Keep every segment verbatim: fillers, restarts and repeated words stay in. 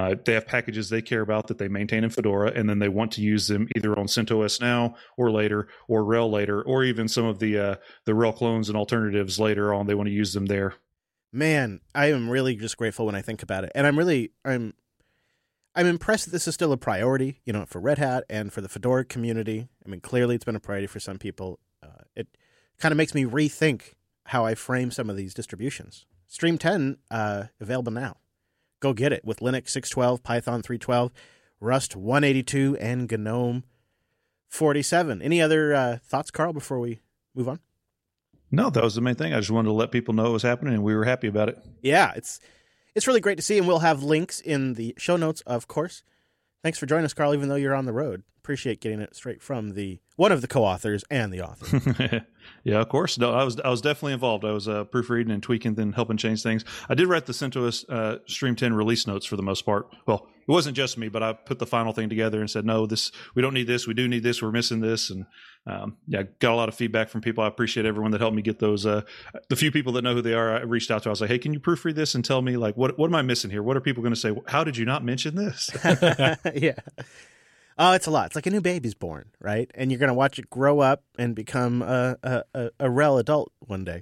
Uh, they have packages they care about that they maintain in Fedora, and then they want to use them either on CentOS now or later, or RHEL later, or even some of the uh, the RHEL clones and alternatives later on. They want to use them there. Man, I am really just grateful when I think about it, and I'm really I'm I'm impressed that this is still a priority, you know, for Red Hat and for the Fedora community. I mean, clearly it's been a priority for some people. Uh, it kind of makes me rethink how I frame some of these distributions. Stream ten uh, available now. Go get it with Linux six twelve, Python three twelve, Rust one eighty-two, and GNOME forty-seven. Any other uh, thoughts, Carl, before we move on? No, that was the main thing. I just wanted to let people know what was happening, and we were happy about it. Yeah, it's it's really great to see, and we'll have links in the show notes, of course. Thanks for joining us, Carl, even though you're on the road. Appreciate getting it straight from the one of the co-authors and the author. Yeah, of course. No, I was I was definitely involved. I was uh, proofreading and tweaking, then helping change things. I did write the CentOS uh, Stream ten release notes for the most part. Well, it wasn't just me, but I put the final thing together and said, no, this we don't need this. We do need this. We're missing this. And um, yeah, got a lot of feedback from people. I appreciate everyone that helped me get those. Uh, the few people that know who they are, I reached out to. I was like, hey, can you proofread this and tell me, like, what what am I missing here? What are people going to say? How did you not mention this? Yeah. Oh, it's a lot. It's like a new baby's born, right? And you're going to watch it grow up and become a a, a, a RHEL adult one day.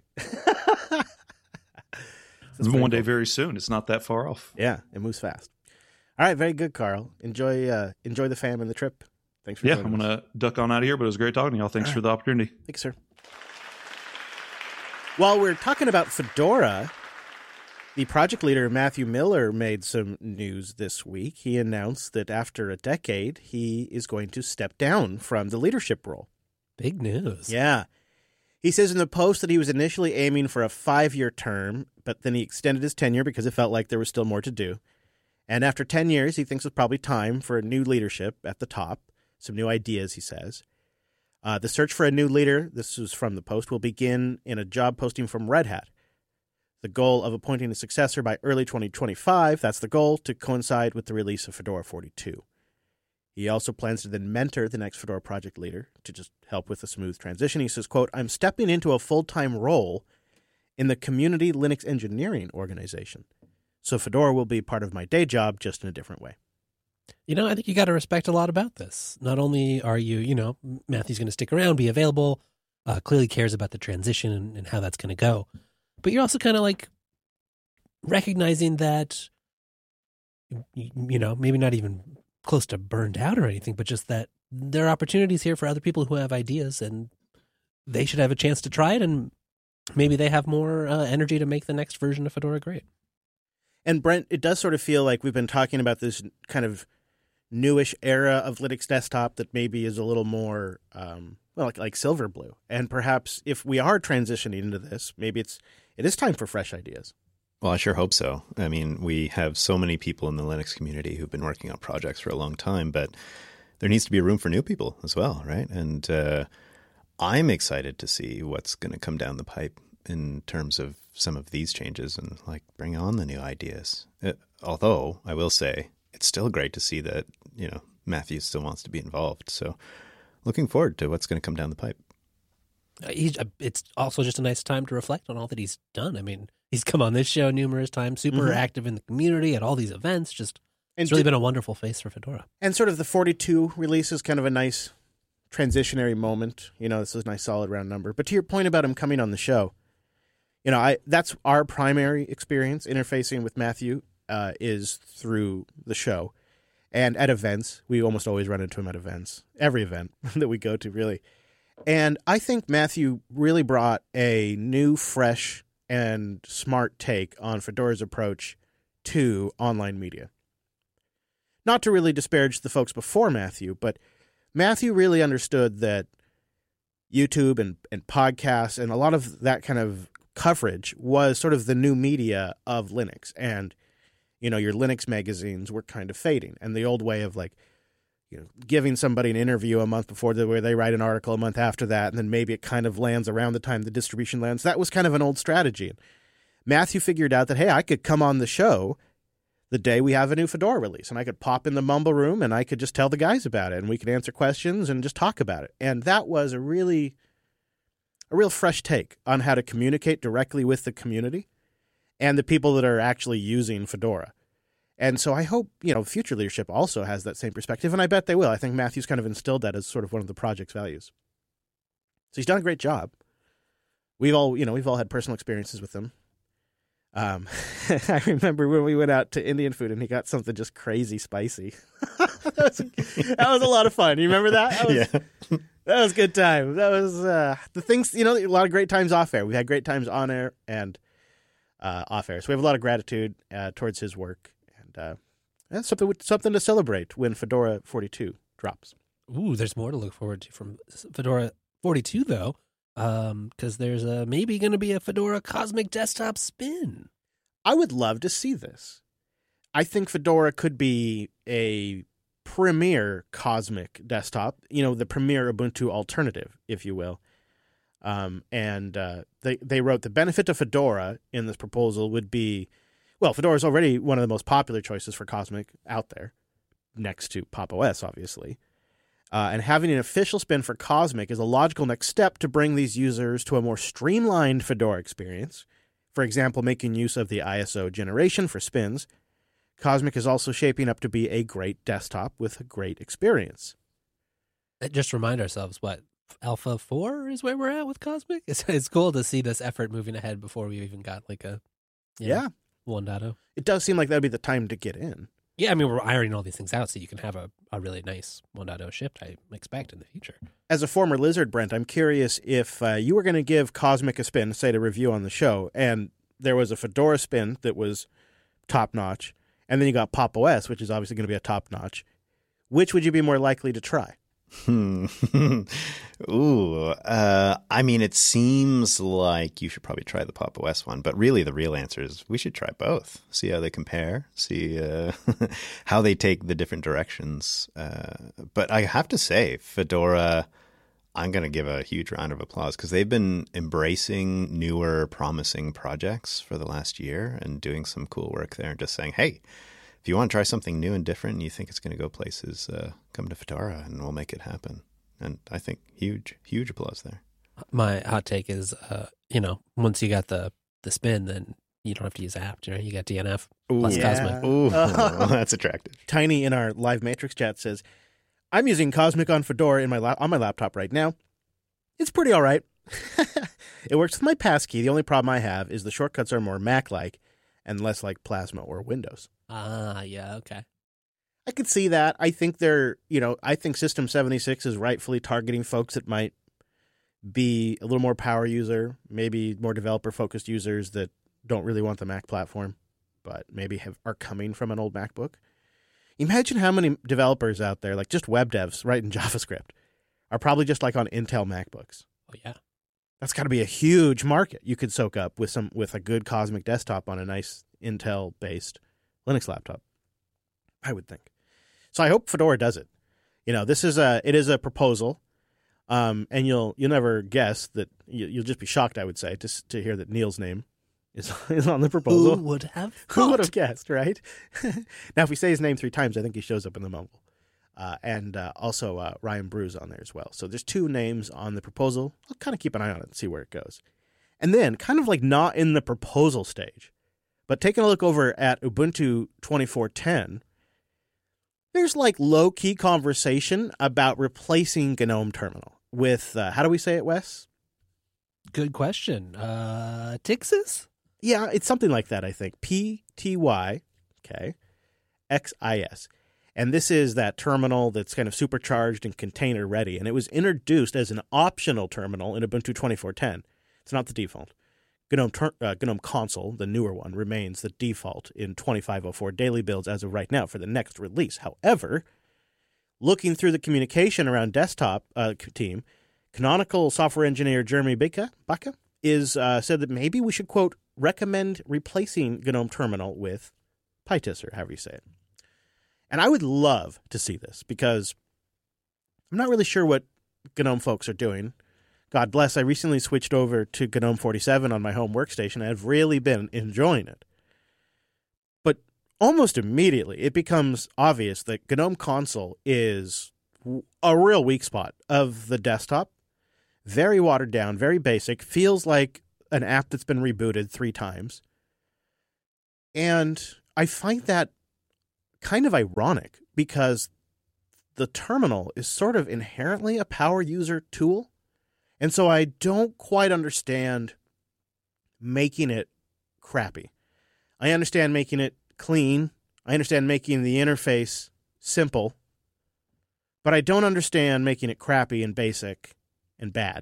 One day, cool. Very soon. It's not that far off. Yeah, it moves fast. All right, very good, Carl. Enjoy uh, enjoy the fam and the trip. Thanks for yeah, joining I'm going us. to duck on out of here, but it was great talking to y'all. Thanks All for right. the opportunity. Thanks, sir. While we're talking about Fedora, the project leader, Matthew Miller, made some news this week. He announced that after a decade, he is going to step down from the leadership role. Big news. Yeah. He says in the post that he was initially aiming for a five-year term, but then he extended his tenure because it felt like there was still more to do. And after ten years, he thinks it's probably time for a new leadership at the top, some new ideas, he says. Uh, the search for a new leader, this is from the post, will begin in a job posting from Red Hat. The goal of appointing a successor by early twenty twenty-five, that's the goal, to coincide with the release of Fedora forty-two. He also plans to then mentor the next Fedora project leader to just help with a smooth transition. He says, quote, I'm stepping into a full-time role in the Community Linux Engineering Organization. So Fedora will be part of my day job, just in a different way. You know, I think you got to respect a lot about this. Not only are you, you know, Matthew's going to stick around, be available, uh, clearly cares about the transition and, and how that's going to go. But you're also kind of like recognizing that, you, you know, maybe not even close to burned out or anything, but just that there are opportunities here for other people who have ideas and they should have a chance to try it. And maybe they have more uh, energy to make the next version of Fedora great. And Brent, it does sort of feel like we've been talking about this kind of newish era of Linux desktop that maybe is a little more, um, well, like, like Silverblue. And perhaps if we are transitioning into this, maybe it's it is time for fresh ideas. Well, I sure hope so. I mean, we have so many people in the Linux community who've been working on projects for a long time, but there needs to be room for new people as well, right? And uh, I'm excited to see what's going to come down the pipe in terms of some of these changes and like bring on the new ideas. It, although I will say it's still great to see that, you know, Matthew still wants to be involved. So looking forward to what's going to come down the pipe. He's, it's also just a nice time to reflect on all that he's done. I mean, he's come on this show numerous times, super mm-hmm. active in the community at all these events. Just and it's really did, been a wonderful face for Fedora. And sort of the forty-two release is kind of a nice transitionary moment. You know, this is a nice solid round number. But to your point about him coming on the show, you know, I that's our primary experience interfacing with Matthew uh, is through the show. And at events, we almost always run into him at events, every event that we go to, really. And I think Matthew really brought a new, fresh, and smart take on Fedora's approach to online media. Not to really disparage the folks before Matthew, but Matthew really understood that YouTube and, and podcasts and a lot of that kind of coverage was sort of the new media of Linux. And, you know, your Linux magazines were kind of fading. And the old way of, like, you know, giving somebody an interview a month before the, where they write an article a month after that, and then maybe it kind of lands around the time the distribution lands. That was kind of an old strategy. Matthew figured out that, hey, I could come on the show the day we have a new Fedora release, and I could pop in the Mumble room, and I could just tell the guys about it, and we could answer questions and just talk about it. And that was a really, a real fresh take on how to communicate directly with the community and the people that are actually using Fedora. And so I hope, you know, future leadership also has that same perspective, and I bet they will. I think Matthew's kind of instilled that as sort of one of the project's values. So he's done a great job. We've all, you know, we've all had personal experiences with him. Um, I remember when we went out to Indian food and he got something just crazy spicy. that, was, that was a lot of fun. You remember that? That was, Yeah. that was a good time. That was uh, the things, you know, a lot of great times off air. We've had great times on air and uh, off air. So we have a lot of gratitude uh, towards his work. And uh, that's something, something to celebrate when Fedora forty-two drops. Ooh, there's more to look forward to from Fedora forty-two, though, because um, there's a, maybe going to be a Fedora Cosmic Desktop spin. I would love to see this. I think Fedora could be a premier Cosmic Desktop, you know, the premier Ubuntu alternative, if you will. Um, and uh, they, they wrote the benefit of Fedora in this proposal would be, well, Fedora is already one of the most popular choices for Cosmic out there, next to Pop! O S, obviously. Uh, and having an official spin for Cosmic is a logical next step to bring these users to a more streamlined Fedora experience. For example, making use of the I S O generation for spins. Cosmic is also shaping up to be a great desktop with a great experience. Just remind ourselves, what, Alpha four is where we're at with Cosmic? It's, it's cool to see this effort moving ahead before we even got like a you know, Yeah. one point oh. It does seem like that would be the time to get in. Yeah, I mean, we're ironing all these things out so you can have a, a really nice one point oh shipped, I expect, in the future. As a former Lizard, Brent, I'm curious if uh, you were going to give Cosmic a spin, say to review on the show, and there was a Fedora spin that was top-notch, and then you got Pop! O S, which is obviously going to be a top-notch. Which would you be more likely to try? Hmm. Ooh. Uh, I mean, it seems like you should probably try the Pop! O S one, but really the real answer is we should try both. See how they compare, see uh, how they take the different directions. Uh, but I have to say, Fedora, I'm going to give a huge round of applause because they've been embracing newer, promising projects for the last year and doing some cool work there and just saying, hey, if you want to try something new and different and you think it's going to go places, uh, come to Fedora and we'll make it happen. And I think huge, huge applause there. My hot take is, uh, you know, once you got the, the spin, then you don't have to use apt. You know, you got D N F plus yeah. Cosmic. Ooh, that's attractive. Tiny in our live Matrix chat says, I'm using Cosmic on Fedora in my la- on my laptop right now. It's pretty all right. It works with my passkey. The only problem I have is the shortcuts are more Mac-like and less like Plasma or Windows. Ah, yeah, okay. I could see that. I think they're, you know, I think System seventy-six is rightfully targeting folks that might be a little more power user, maybe more developer-focused users that don't really want the Mac platform, but maybe have are coming from an old MacBook. Imagine how many developers out there, like just web devs writing JavaScript, are probably just like on Intel MacBooks. Oh, yeah. That's got to be a huge market you could soak up with some with a good Cosmic desktop on a nice Intel-based Linux laptop, I would think. So I hope Fedora does it. You know, this is a it is a proposal, um, and you'll you'll never guess that you, you'll just be shocked. I would say to to hear that Neil's name is is on the proposal. Who would have Who would thought? have guessed, right? Now, if we say his name three times, I think he shows up in the mumble. Uh, and uh, also uh, Ryan Brew's on there as well. So there's two names on the proposal. I'll kind of keep an eye on it and see where it goes. And then, kind of like not in the proposal stage, but taking a look over at Ubuntu twenty-four ten, there's like low-key conversation about replacing GNOME Terminal with, uh, how do we say it, Wes? Good question. Uh, Tixis? Yeah, it's something like that, I think. P T Y, okay, X I S. And this is that terminal that's kind of supercharged and container ready. And it was introduced as an optional terminal in Ubuntu twenty-four ten. It's not the default. GNOME, ter- uh, GNOME Console, the newer one, remains the default in twenty-five oh four daily builds as of right now for the next release. However, looking through the communication around desktop uh, team, Canonical software engineer Jeremy Baca, Baca is uh, said that maybe we should, quote, recommend replacing GNOME Terminal with PyTis, or however you say it. And I would love to see this because I'm not really sure what GNOME folks are doing. God bless, I recently switched over to GNOME forty-seven on my home workstation. I've really been enjoying it. But almost immediately, it becomes obvious that GNOME Console is a real weak spot of the desktop. Very watered down, very basic, feels like an app that's been rebooted three times. And I find that kind of ironic because the terminal is sort of inherently a power user tool. And so I don't quite understand making it crappy. I understand making it clean. I understand making the interface simple. But I don't understand making it crappy and basic and bad.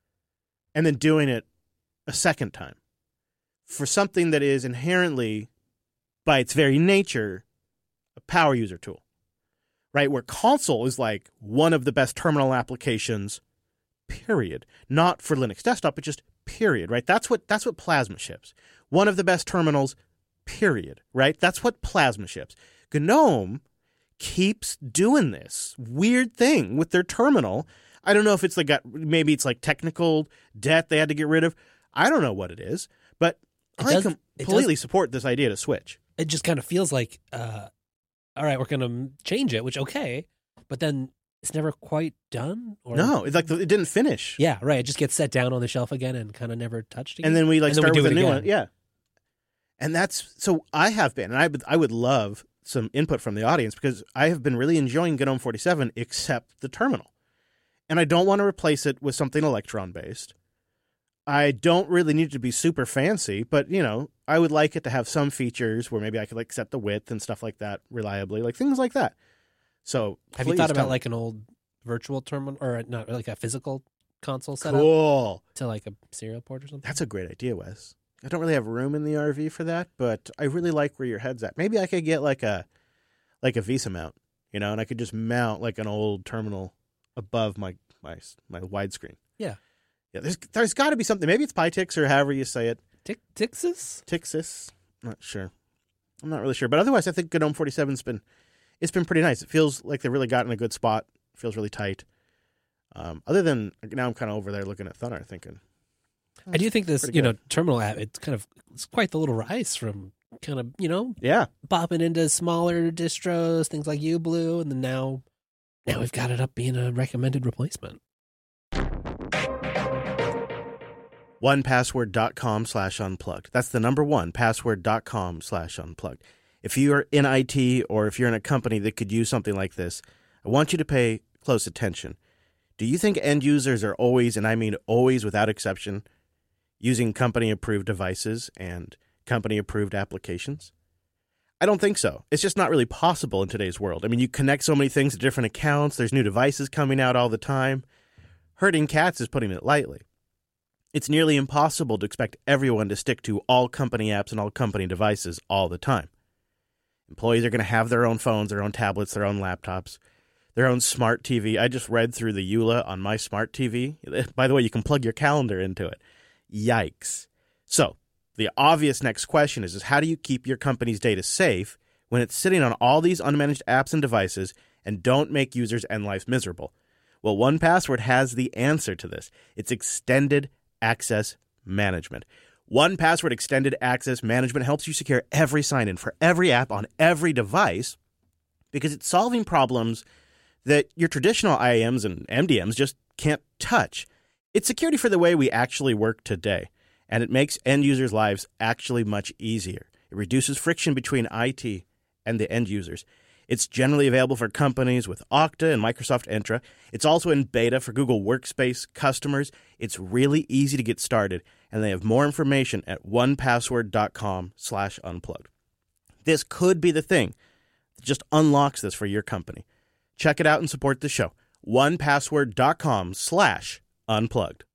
And then doing it a second time for something that is inherently, by its very nature, a power user tool. Right? Where console is like one of the best terminal applications, period. Not for Linux desktop, but just period, right? That's what that's what Plasma ships. One of the best terminals, period, right? That's what Plasma ships. GNOME keeps doing this weird thing with their terminal. I don't know if it's like got, maybe it's like technical debt they had to get rid of. I don't know what it is, but It I does- completely it does- support this idea to switch. It just kind of feels like, uh, all right, we're going to change it, which, okay, but then it's never quite done? Or... No, it's like the, it didn't finish. Yeah, right. It just gets set down on the shelf again and kind of never touched again. And then we like And then we start do with a it new again. one. Yeah. And that's, so I have been, and I would, I would love some input from the audience because I have been really enjoying GNOME forty-seven except the terminal. And I don't want to replace it with something Electron-based. I don't really need it to be super fancy, but, you know, I would like it to have some features where maybe I could like set the width and stuff like that reliably, like things like that. So Have you please thought tell about me. like an old virtual terminal or not like a physical console setup Cool. to like a serial port or something? That's a great idea, Wes. I don't really have room in the R V for that, but I really like where your head's at. Maybe I could get like a like a Visa mount, you know, and I could just mount like an old terminal above my my my widescreen. Yeah. Yeah, there's there's got to be something. Maybe it's Pytix or however you say it. Tick Tixis? Tixis. Not sure. I'm not really sure, but otherwise I think GNOME forty-seven's been it's been pretty nice. It feels like they've really gotten a good spot. It feels really tight. Um, other than now I'm kind of over there looking at Thunar thinking, I do think this, pretty you know, good. terminal app, it's kind of, it's quite the little rise from kind of, you know, yeah, bopping into smaller distros, things like uBlue, and then now, now we've got it up being a recommended replacement. one password dot com slash unplugged. That's the number one, password dot com slash unplugged. If you are in I T or if you're in a company that could use something like this, I want you to pay close attention. Do you think end users are always, and I mean always without exception, using company-approved devices and company-approved applications? I don't think so. It's just not really possible in today's world. I mean, you connect so many things to different accounts. There's new devices coming out all the time. Herding cats is putting it lightly. It's nearly impossible to expect everyone to stick to all company apps and all company devices all the time. Employees are going to have their own phones, their own tablets, their own laptops, their own smart T V. I just read through the E U L A on my smart T V. By the way, you can plug your calendar into it. Yikes. So the obvious next question is, is how do you keep your company's data safe when it's sitting on all these unmanaged apps and devices and don't make users' end lives miserable? Well, one Password has the answer to this. It's Extended Access Management. one Password Extended Access Management helps you secure every sign-in for every app on every device because it's solving problems that your traditional I A Ms and M D Ms just can't touch. It's security for the way we actually work today, and it makes end users' lives actually much easier. It reduces friction between I T and the end users. It's generally available for companies with Okta and Microsoft Entra. It's also in beta for Google Workspace customers. It's really easy to get started, and they have more information at one password dot com slash unplugged. This could be the thing that just unlocks this for your company. Check it out and support the show. one password dot com slash unplugged.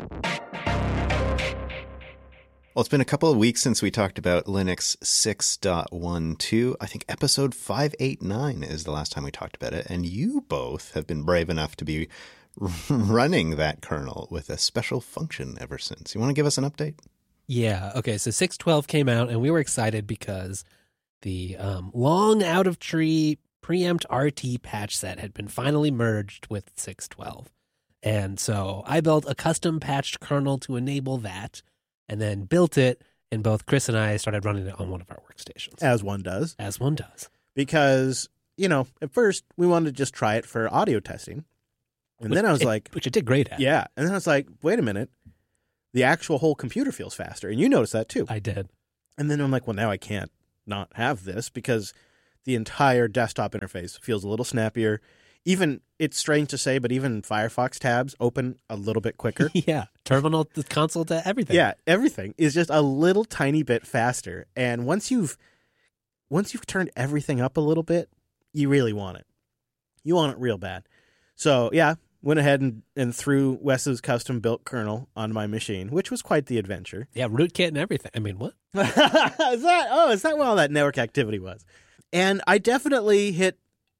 Well, it's been a couple of weeks since we talked about Linux six point twelve. I think episode five eighty-nine is the last time we talked about it. And you both have been brave enough to be running that kernel with a special function ever since. You want to give us an update? Yeah. Okay. So six twelve came out, and we were excited because the um, long out of tree preempt R T patch set had been finally merged with six twelve. And so I built a custom patched kernel to enable that, and then built it, and both Chris and I started running it on one of our workstations. As one does. As one does. Because, you know, at first we wanted to just try it for audio testing. And Which then I was it- like, Which it did great at. yeah. And then I was like, wait a minute. The actual whole computer feels faster. And you noticed that too. I did. And then I'm like, well, now I can't not have this because the entire desktop interface feels a little snappier. Even, it's strange to say, but even Firefox tabs open a little bit quicker. Yeah, terminal, the console to everything. Yeah, everything is just a little tiny bit faster. And once you've once you've turned everything up a little bit, you really want it. You want it real bad. So, yeah, went ahead and, and threw Wes's custom-built kernel on my machine, which was quite the adventure. Yeah, rootkit and everything. I mean, what? is that, oh, is that what all that network activity was? And I definitely hit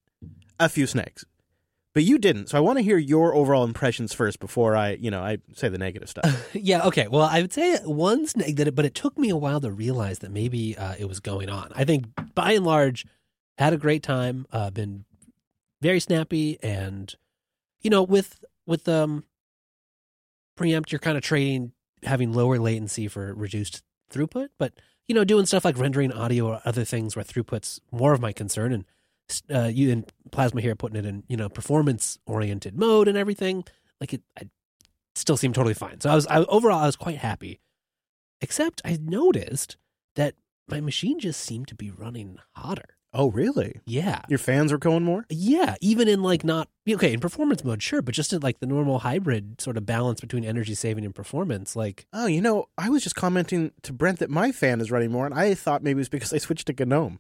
a few snakes. But you didn't, so I want to hear your overall impressions first before I, you know, I say the negative stuff. Yeah, okay. Well, I would say one snag that, it, but it took me a while to realize that maybe uh, it was going on. I think by and large, had a great time. Uh, been very snappy, and you know, with with um, Preempt, you're kind of trading having lower latency for reduced throughput. But you know, doing stuff like rendering audio or other things where throughput's more of my concern, and Uh, you and Plasma here putting it in, you know, performance oriented mode and everything. Like it, I still seemed totally fine. So I was, I, overall, I was quite happy. Except I noticed that my machine just seemed to be running hotter. Oh, really? Yeah. Your fans were going more? Yeah. Even in like not, okay, in performance mode, sure. But just in like the normal hybrid sort of balance between energy saving and performance, like. Oh, you know, I was just commenting to Brent that my fan is running more, and I thought maybe it was because I switched to GNOME.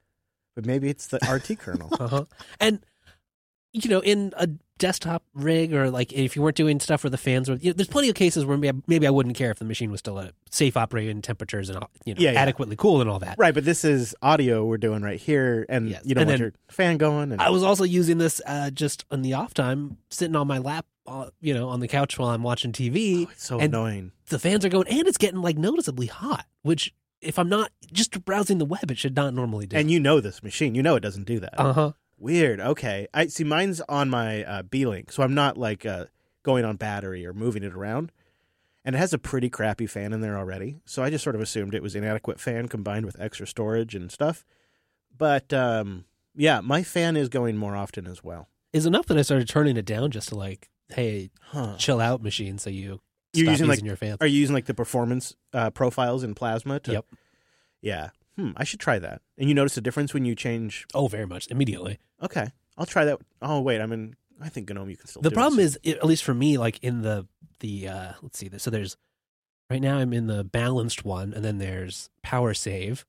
But maybe it's the R T kernel. Uh-huh. And, you know, in a desktop rig or like if you weren't doing stuff where the fans were, you know, there's plenty of cases where maybe I, maybe I wouldn't care if the machine was still at safe operating temperatures and, you know, yeah, yeah. adequately cool and all that. Right, but this is audio we're doing right here, and Yes. you don't And want then your fan going. And... I was also using this uh, just on the off time, sitting on my lap, uh, you know, on the couch while I'm watching T V. Oh, it's so and annoying. The fans are going, and it's getting like noticeably hot, which if I'm not just browsing the web, it should not normally do. And you know this machine. You know it doesn't do that. Uh-huh. Weird. Okay. I see mine's on my uh, B-Link, so I'm not like uh, going on battery or moving it around. And it has a pretty crappy fan in there already, so I just sort of assumed it was inadequate fan combined with extra storage and stuff. But, um, yeah, my fan is going more often as well. It's enough that I started turning it down just to like, hey, Huh. chill out machine so you You're stop using, using like- your fans. Are you using like the performance uh, profiles in Plasma? To... Yep. Yeah. Hmm. I should try that. And you notice a difference when you change. Oh, very much. Immediately. Okay. I'll try that. Oh wait. I'm in. I think GNOME you can still. The do problem it. is, it, at least for me, like in the, the uh, let's see, so there's, right now I'm in the balanced one, and then there's power save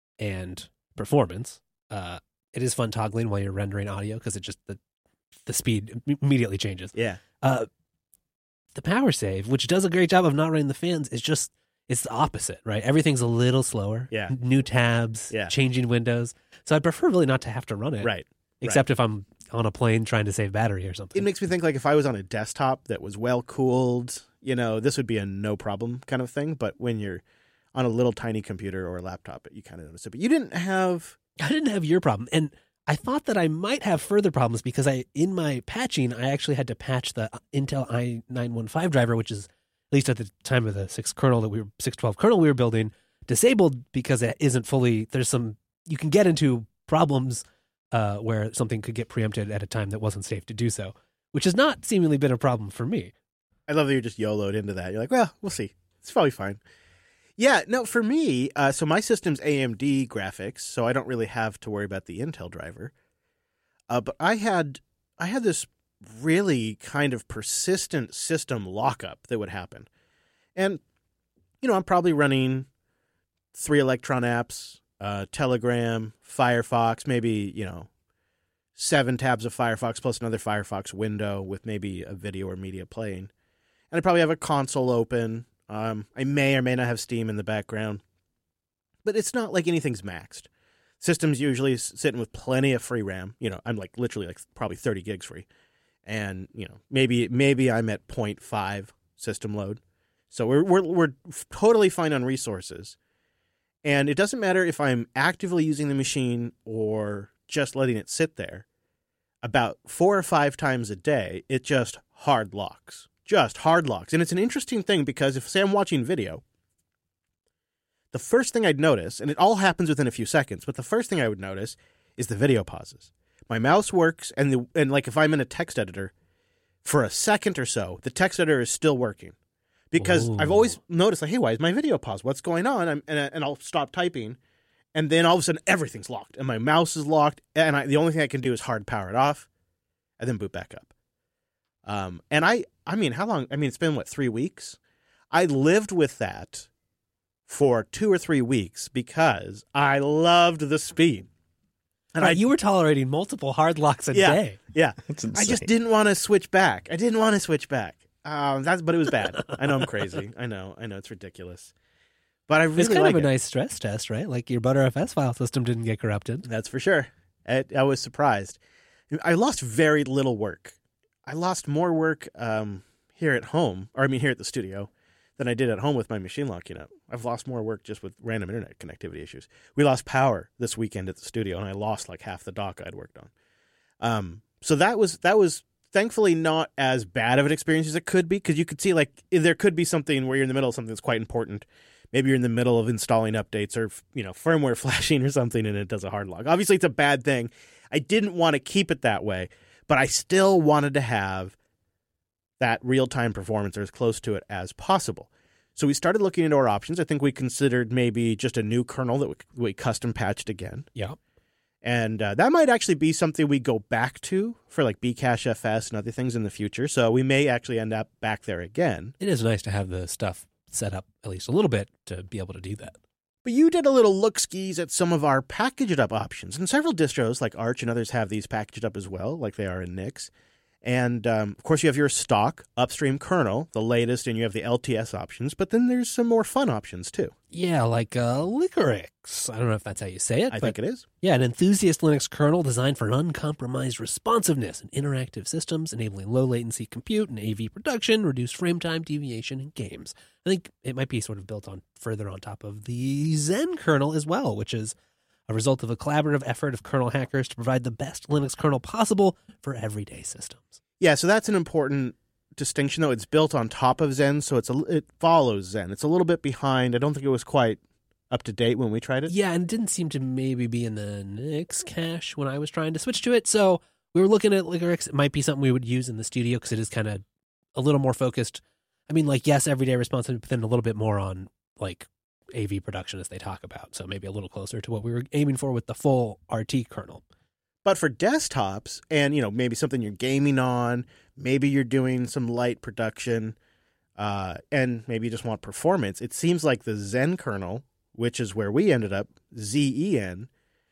and performance. Uh, it is fun toggling while you're rendering audio because it just, the, the speed immediately changes. Yeah. Uh, the power save, which does a great job of not running the fans, is just, it's the opposite, right? Everything's a little slower. Yeah. New tabs, Yeah. changing windows. So I'd prefer really not to have to run it. Right. Except if I'm on a plane trying to save battery or something. It makes me think like if I was on a desktop that was well cooled, you know, this would be a no problem kind of thing. But when you're on a little tiny computer or a laptop, you kind of notice it. But you didn't have. I didn't have your problem. And I thought that I might have further problems because I, in my patching, I actually had to patch the Intel i nine fifteen driver, which is, at least at the time of the six kernel that we were, six twelve kernel we were building, disabled because it isn't fully, there's some, you can get into problems uh, where something could get preempted at a time that wasn't safe to do so, which has not seemingly been a problem for me. I love that you're just YOLO'd into that. You're like, well, we'll see. It's probably fine. Yeah, no, for me, uh, so my system's A M D graphics, so I don't really have to worry about the Intel driver. Uh, but I had I had this really kind of persistent system lockup that would happen. And, you know, I'm probably running three Electron apps, uh, Telegram, Firefox, maybe, you know, seven tabs of Firefox plus another Firefox window with maybe a video or media playing. And I probably have a console open. Um, I may or may not have Steam in the background. But it's not like anything's maxed. System's usually sitting with plenty of free RAM. You know, I'm like literally like probably thirty gigs free. And, you know, maybe maybe I'm at zero point five system load. So we're we're we're totally fine on resources. And it doesn't matter if I'm actively using the machine or just letting it sit there. About four or five times a day, it just hard locks. Just hard locks. And it's an interesting thing because if, say, I'm watching video, the first thing I'd notice, and it all happens within a few seconds, but the first thing I would notice is the video pauses. My mouse works, and the and like if I'm in a text editor, for a second or so, the text editor is still working. Because Ooh. I've always noticed, like, hey, why is my video paused? What's going on? I'm, and, and I'll stop typing, And then all of a sudden, everything's locked, and my mouse is locked, and I, the only thing I can do is hard power it off, and then boot back up. Um, and I, I mean, how long? I mean, it's been, what, three weeks? I lived with that for two or three weeks because I loved the speed. And I, you were tolerating multiple hard locks a yeah, day. Yeah, That's I insane. just didn't want to switch back. I didn't want to switch back. Um, that's but it was bad. I know I'm crazy. I know. I know it's ridiculous. But I really it's kind like of a it. nice stress test, right? Like your ButterFS file system didn't get corrupted. That's for sure. I, I was surprised. I lost very little work. I lost more work um, here at home, or I mean here at the studio, than I did at home with my machine locking up. I've lost more work just with random internet connectivity issues. We lost power this weekend at the studio, and I lost like half the dock I'd worked on. Um, so that was that was thankfully not as bad of an experience as it could be, because you could see like there could be something where you're in the middle of something that's quite important. Maybe you're in the middle of installing updates or, you know, firmware flashing or something, and it does a hard lock. Obviously, it's a bad thing. I didn't want to keep it that way, but I still wanted to have that real-time performance or as close to it as possible. So we started looking into our options. I think we considered maybe just a new kernel that we, we custom patched again. Yeah. And uh, that might actually be something we go back to for like Bcache F S and other things in the future. So we may actually end up back there again. It is nice to have the stuff set up at least a little bit to be able to do that. But you did a little look-skis at some of our packaged up options. And several distros like Arch and others have these packaged up as well, like they are in Nix. And, um, of course, you have your stock upstream kernel, the latest, and you have the L T S options. But then there's some more fun options, too. Yeah, like uh, Liquorix. I don't know if that's how you say it. I but think it is. Yeah, an enthusiast Linux kernel designed for uncompromised responsiveness and interactive systems, enabling low-latency compute and A V production, reduced frame time deviation in games. I think it might be sort of built on further on top of the Zen kernel as well, which is a result of a collaborative effort of kernel hackers to provide the best Linux kernel possible for everyday systems. Yeah, so that's an important distinction, though. It's built on top of Zen, so it's a, it follows Zen. It's a little bit behind. I don't think it was quite up to date when we tried it. Yeah, and it didn't seem to maybe be in the Nix cache when I was trying to switch to it. So we were looking at Liquorix. It might be something we would use in the studio because it is kind of a little more focused. I mean, like, yes, everyday responsiveness, but then a little bit more on, like, A V production as they talk about. So maybe a little closer to what we were aiming for with the full R T kernel. But for desktops and, you know, maybe something you're gaming on, maybe you're doing some light production, uh, and maybe you just want performance, it seems like the Zen kernel, which is where we ended up, Z E N,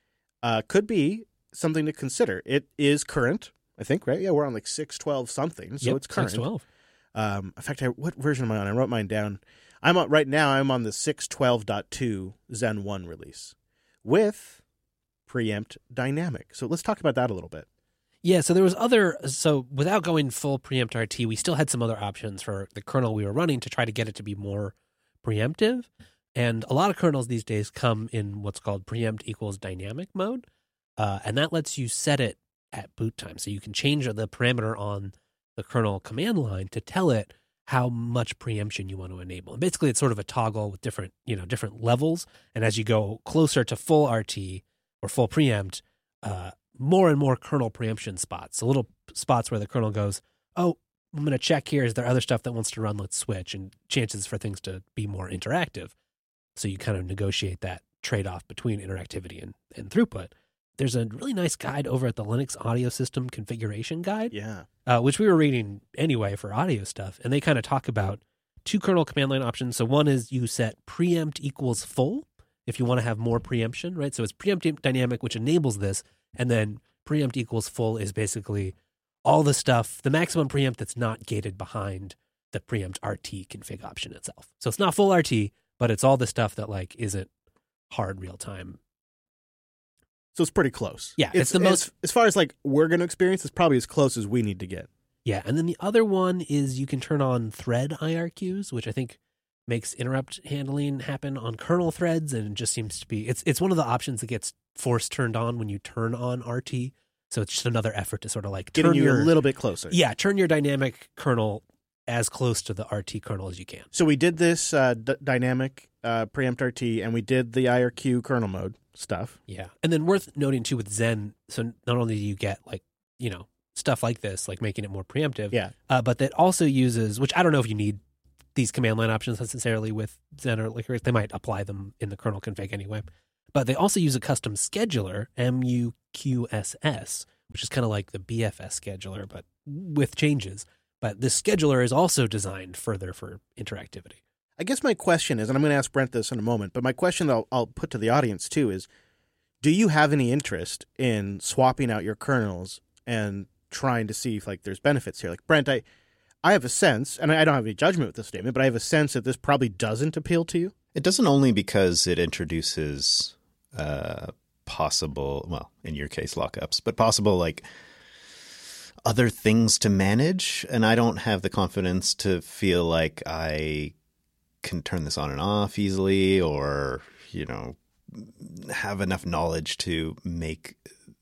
uh, could be something to consider. It is current, I think, right? Yeah, we're on like six twelve something, so yep, it's current. six twelve. Um, in fact, I, what version am I on? I wrote mine down. I'm on, right now, I'm on the six twelve point two Zen one release with Preempt Dynamic. So let's talk about that a little bit. Yeah, so there was other, so without going full Preempt R T, we still had some other options for the kernel we were running to try to get it to be more preemptive. And a lot of kernels these days come in what's called preempt equals dynamic mode. Uh, and that lets you set it at boot time. So you can change the parameter on the kernel command line to tell it how much preemption you want to enable. And basically, it's sort of a toggle with different, you know, different levels. And as you go closer to full R T or full preempt, uh, more and more kernel preemption spots. So little spots where the kernel goes, oh, I'm going to check here. Is there other stuff that wants to run? Let's switch. And chances for things to be more interactive. So you kind of negotiate that trade-off between interactivity and, and throughput. There's a really nice guide over at the Linux Audio System Configuration Guide, Yeah. uh, which we were reading anyway for audio stuff. And they kind of talk about two kernel command line options. So one is you set preempt equals full if you want to have more preemption, right? So it's preempt dynamic, which enables this. And then preempt equals full is basically all the stuff, the maximum preempt that's not gated behind the preempt R T config option itself. So it's not full R T, but it's all the stuff that like isn't hard real time. So it's pretty close. Yeah, it's the most- as, as far as like we're going to experience, it's probably as close as we need to get. Yeah, and then the other one is you can turn on thread I R Qs, which I think makes interrupt handling happen on kernel threads, and it just seems to be it's it's one of the options that gets force turned on when you turn on R T. So it's just another effort to sort of like Getting turn you your a little bit closer. yeah, turn your dynamic kernel as close to the R T kernel as you can. So we did this uh, d- dynamic uh, preempt R T, and we did the I R Q kernel mode stuff. Yeah, and then worth noting too with Zen, so not only do you get like you know stuff like this, like making it more preemptive, Yeah. uh, but that also uses, which I don't know if you need these command line options necessarily with Zen or Liquorix. They might apply them in the kernel config anyway. But they also use a custom scheduler, M U Q S S, which is kind of like the B F S scheduler, but with changes. But this scheduler is also designed further for interactivity. I guess my question is, and I'm going to ask Brent this in a moment, but my question I'll, I'll put to the audience too is, do you have any interest in swapping out your kernels and trying to see if like there's benefits here? Like Brent, I, I have a sense, and I don't have any judgment with this statement, but I have a sense that this probably doesn't appeal to you. It doesn't only because it introduces uh, possible, well, in your case, lockups, but possible like other things to manage. And I don't have the confidence to feel like I can turn this on and off easily or, you know, have enough knowledge to make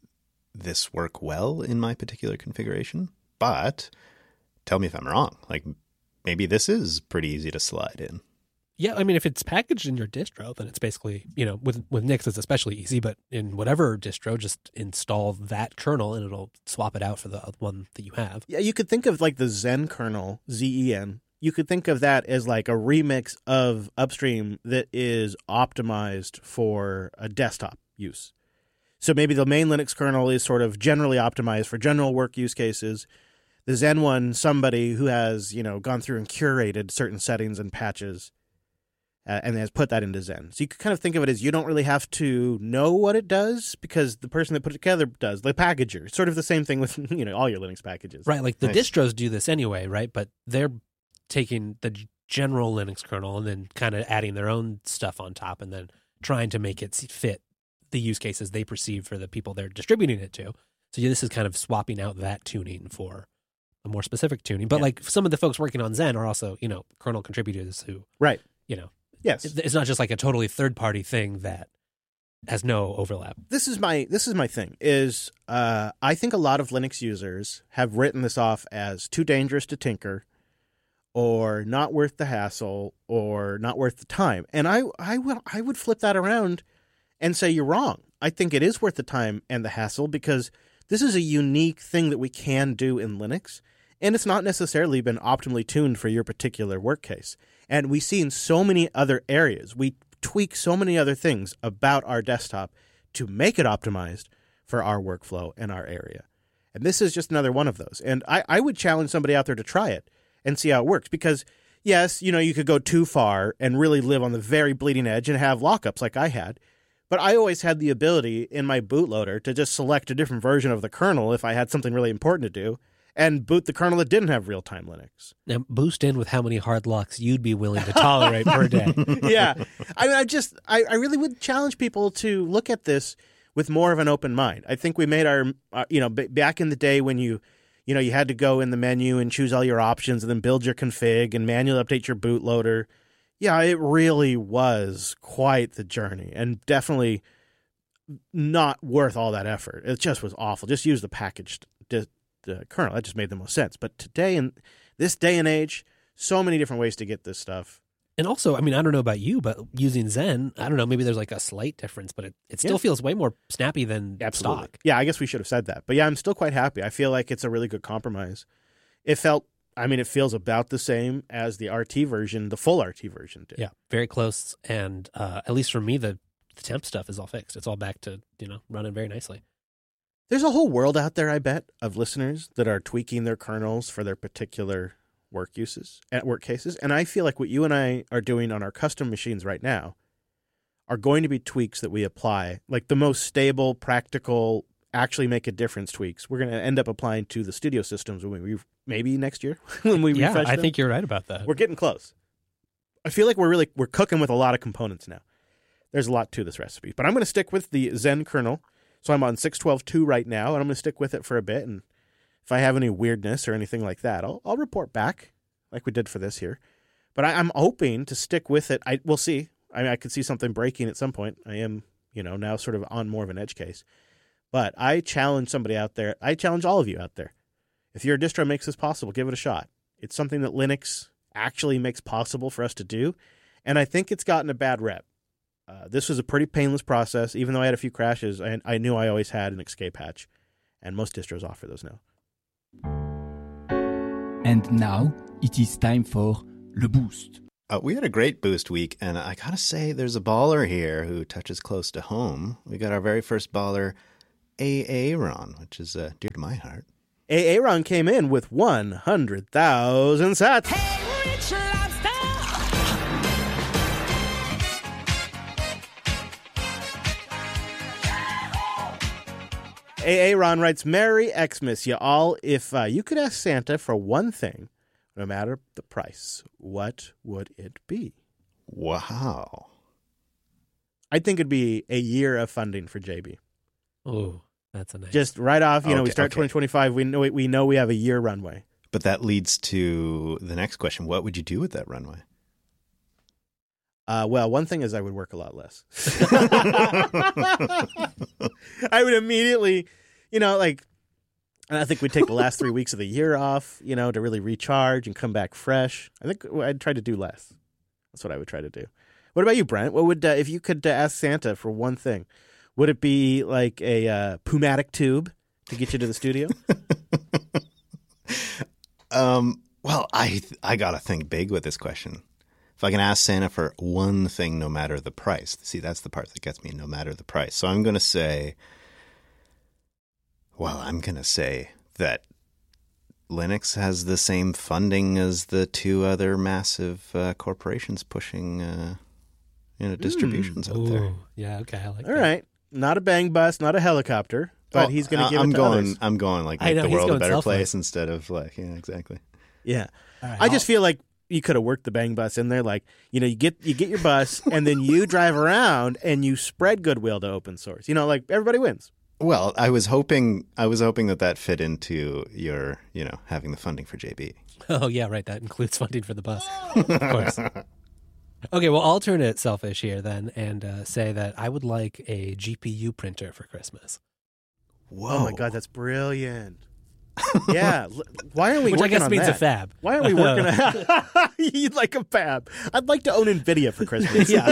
this work well in my particular configuration. But tell me if I'm wrong. Like maybe this is pretty easy to slide in. Yeah, I mean, if it's packaged in your distro, then it's basically, you know, with with Nix, it's especially easy. But in whatever distro, just install that kernel and it'll swap it out for the one that you have. Yeah, you could think of like the Zen kernel, Z E N. You could think of that as like a remix of Upstream that is optimized for a desktop use. So maybe the main Linux kernel is sort of generally optimized for general work use cases. The Zen one, somebody who has, you know, gone through and curated certain settings and patches uh, and has put that into Zen. So you could kind of think of it as you don't really have to know what it does because the person that put it together does, the packager. It's sort of the same thing with, you know, all your Linux packages. Right, like the Nice. distros do this anyway, right? But they're taking the general Linux kernel and then kind of adding their own stuff on top and then trying to make it fit the use cases they perceive for the people they're distributing it to. So yeah, this is kind of swapping out that tuning for a more specific tuning. But Yeah. like some of the folks working on Zen are also, you know, kernel contributors who, Right. you know, Yes. it's it's not just like a totally third-party thing that has no overlap. This is my this is my thing is uh, I think a lot of Linux users have written this off as too dangerous to tinker or not worth the hassle or not worth the time. And I I will I would flip that around and say you're wrong. I think it is worth the time and the hassle because this is a unique thing that we can do in Linux, and it's not necessarily been optimally tuned for your particular work case. And we see in so many other areas, we tweak so many other things about our desktop to make it optimized for our workflow and our area. And this is just another one of those. And I, I would challenge somebody out there to try it and see how it works because, yes, you know, you could go too far and really live on the very bleeding edge and have lockups like I had. But I always had the ability in my bootloader to just select a different version of the kernel if I had something really important to do and boot the kernel that didn't have real-time Linux. Now, boost in with how many hard locks you'd be willing to tolerate per day. Yeah. I mean, I just, I, I really would challenge people to look at this with more of an open mind. I think we made our, uh, you know, b- back in the day when you, you know, you had to go in the menu and choose all your options and then build your config and manually update your bootloader. Yeah, it really was quite the journey and definitely not worth all that effort. It just was awful. Just use the packaged di- the kernel. That just made the most sense. But today, in this day and age, so many different ways to get this stuff. And also, I mean, I don't know about you, but using Zen, I don't know, maybe there's like a slight difference, but it, it still Yeah. feels way more snappy than stock. Yeah, I guess we should have said that. But yeah, I'm still quite happy. I feel like it's a really good compromise. It felt, I mean, it feels about the same as the R T version, the full R T version did. Yeah, very close. And uh, at least for me, the, the temp stuff is all fixed. It's all back to, you know, running very nicely. There's a whole world out there, I bet, of listeners that are tweaking their kernels for their particular work uses, at work cases. And I feel like what you and I are doing on our custom machines right now are going to be tweaks that we apply, like the most stable, practical, actually make a difference tweaks. We're going to end up applying to the studio systems when we maybe next year when we Yeah, refresh I them. think you're right about that. We're getting close. I feel like we're really we're cooking with a lot of components now. There's a lot to this recipe, but I'm going to stick with the Zen kernel. So I'm on six twelve point two right now, and I'm going to stick with it for a bit. And if I have any weirdness or anything like that, I'll I'll report back like we did for this here. But I, I'm hoping to stick with it. I we'll see. I mean, I could see something breaking at some point. I am, you know, now sort of on more of an edge case. But I challenge somebody out there. I challenge all of you out there. If your distro makes this possible, give it a shot. It's something that Linux actually makes possible for us to do, and I think it's gotten a bad rep. Uh, this was a pretty painless process. Even though I had a few crashes, I, I knew I always had an escape hatch, and most distros offer those now. And now it is time for Le Boost. Uh, we had a great boost week, and I gotta say, there's a baller here who touches close to home. We got our very first baller, Aaron, which is uh, dear to my heart. Aaron came in with one hundred thousand sats. Hey, Rich Lobster! Aaron writes, Merry Xmas, you all. If uh, you could ask Santa for one thing, no matter the price, what would it be? Wow. I think it'd be a year of funding for J B. Oh, that's a nice. Just right off, you know, we Okay, start okay. twenty twenty-five. We know we know we have a year runway. But that leads to the next question. What would you do with that runway? Uh, well, one thing is I would work a lot less. I would immediately, you know, like, and I think we'd take the last three weeks of the year off, you know, to really recharge and come back fresh. I think I'd try to do less. That's what I would try to do. What about you, Brent? What would, uh, if you could uh, ask Santa for one thing, would it be like a uh, Pumatic tube to get you to the studio? Um, well, I I gotta think big with this question. If I can ask Santa for one thing, no matter the price. See, that's the part that gets me, no matter the price. So I'm going to say, well, I'm going to say that Linux has the same funding as the two other massive uh, corporations pushing uh, you know, distributions out there. Ooh, yeah, okay, I like All that. right. Not a bang bus, not a helicopter, but Oh, he's going to I- give I'm it to going, others. I'm going like I make know, the he's world a going better selfless. place instead of like, yeah, exactly. Yeah. All right, I just I'll- feel like you could have worked the bang bus in there. Like, you know, you get you get your bus and then you drive around and you spread goodwill to open source. You know, like everybody wins. Well, I was hoping I was hoping that that fit into your, you know, having the funding for J B. Oh, yeah, right. That includes funding for the bus. Of course. Okay, well, I'll turn it selfish here then and uh, say that I would like a G P U printer for Christmas. Oh my God, that's brilliant. Yeah. l- Why aren't we Which I working guess on means that? a fab. Why aren't we working on You'd like a fab. I'd like to own NVIDIA for Christmas. Yeah.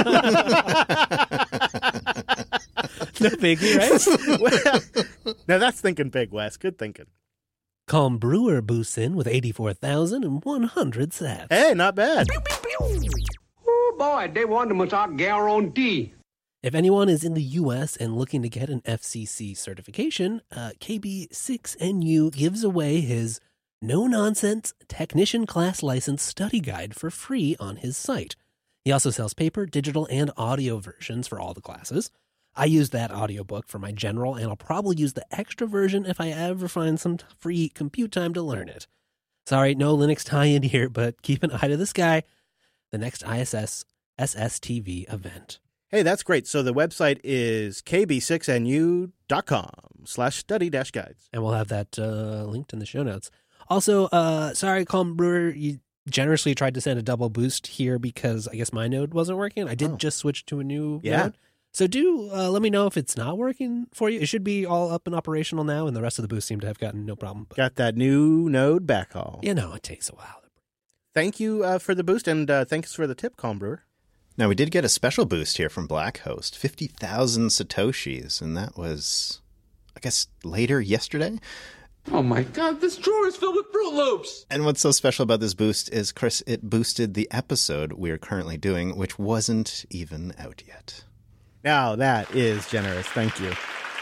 No biggie, right? Well, now that's thinking big, Wes. Good thinking. Calm Brewer boosts in with eighty-four thousand one hundred sats. Hey, not bad. Oh boy, they want them without guarantee. If anyone is in the U S and looking to get an F C C certification, uh, K B six N U gives away his no-nonsense technician class license study guide for free on his site. He also sells paper, digital, and audio versions for all the classes. I use that audiobook for my general, and I'll probably use the extra version if I ever find some t- free compute time to learn it. Sorry, no Linux tie-in here, but keep an eye to the sky. The next I S S S S T V event. Hey, that's great. So the website is k b six n u dot com slash study dash guides. And we'll have that uh, linked in the show notes. Also, uh, sorry, Calm Brewer, you generously tried to send a double boost here because I guess my node wasn't working. I did Oh. just switch to a new Yeah. node. So do uh, let me know if it's not working for you. It should be all up and operational now, and the rest of the boosts seem to have gotten no problem. But, Got that new node backhaul. you know, it takes a while. Thank you uh, for the boost, and uh, thanks for the tip, Calm Brewer. Now, we did get a special boost here from Blackhost, fifty thousand Satoshis, and that was, I guess, later yesterday. Oh my God, this drawer is filled with Fruit Loops. And what's so special about this boost is, Chris, it boosted the episode we're currently doing, which wasn't even out yet. Now, that is generous. Thank you.